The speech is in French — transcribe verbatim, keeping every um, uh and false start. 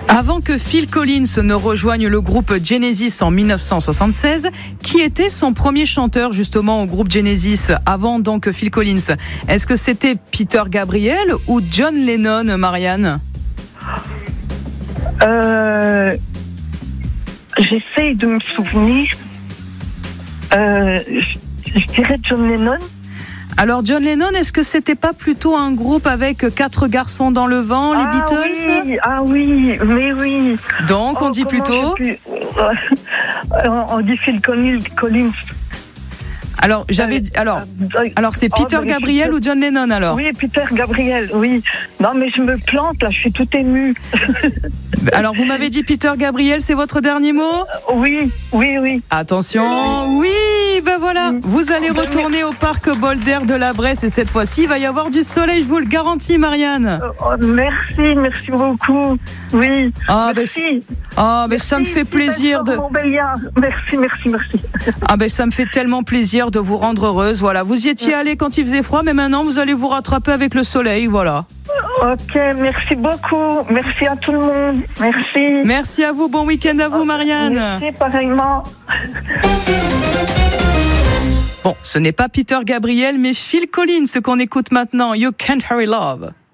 Avant que Phil Collins ne rejoigne le groupe Genesis en dix-neuf cent soixante-seize, qui était son premier chanteur justement au groupe Genesis avant donc Phil Collins? Est-ce que c'était Peter Gabriel ou John Lennon, Marianne? Euh, j'essaye de me souvenir. Euh, je, je dirais John Lennon. Alors John Lennon, est-ce que c'était pas plutôt un groupe avec quatre garçons dans le vent, les ah Beatles? Oui, ah oui, mais oui. Donc on oh, dit plutôt pu... on, on dit Phil Collins. Alors j'avais euh, alors euh, alors c'est Peter oh, Gabriel ou John Lennon alors? Oui, Peter Gabriel, oui. Non mais je me plante là, je suis tout émue. Alors vous m'avez dit Peter Gabriel, c'est votre dernier mot? euh, Oui, oui, oui. Attention, oui, ben voilà, oui. Vous allez retourner au parc Boulder de la Bresse et cette fois-ci il va y avoir du soleil, je vous le garantis, Marianne. Oh, merci, merci beaucoup. Oui. Ah, merci. Ben, ah, ben ça me fait plaisir de. Merci, merci, merci. Ah ben ça me fait tellement plaisir de vous rendre heureuse. Voilà, vous y étiez allé quand il faisait froid, mais maintenant vous allez vous rattraper avec le soleil, voilà. Ok, merci beaucoup. Merci à tout le monde. Merci. Merci à vous. Bon week-end à vous, Marianne. Merci pareillement. Bon, ce n'est pas Peter Gabriel, mais Phil Collins qu'on écoute maintenant. You Can't Hurry Love.